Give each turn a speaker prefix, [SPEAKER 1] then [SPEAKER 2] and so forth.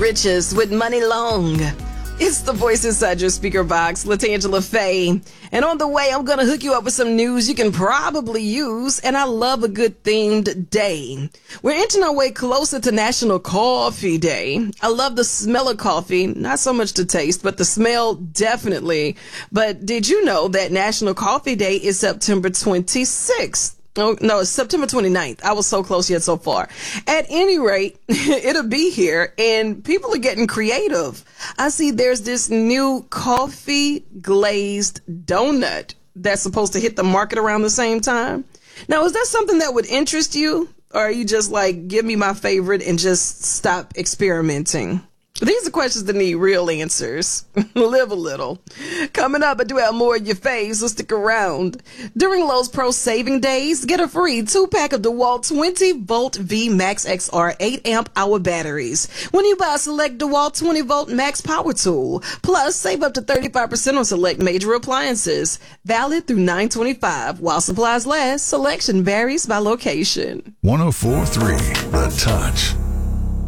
[SPEAKER 1] richest with money long. It's the voice inside your speaker box, LaTangela Faye. And on the way, I'm going to hook you up with some news you can probably use. And I love a good themed day. We're inching our way closer to National Coffee Day. I love the smell of coffee. Not so much the taste, but the smell definitely. But did you know that National Coffee Day is September 26th? Oh, no, it's September 29th. I was so close yet so far. At any rate, it'll be here and people are getting creative. I see there's this new coffee glazed donut that's supposed to hit the market around the same time. Now, is that something that would interest you? Or are you just like, give me my favorite and just stop experimenting? These are questions that need real answers. Live a little. Coming up, I do have more of your faves, so stick around. During Lowe's Pro Saving Days, get a free 2-pack of DeWalt 20-volt V Max XR 8-amp-hour batteries when you buy a select DeWalt 20-volt Max Power Tool. Plus, save up to 35% on select major appliances. Valid through 9/25. While supplies last, selection varies by location.
[SPEAKER 2] 104.3 The Touch.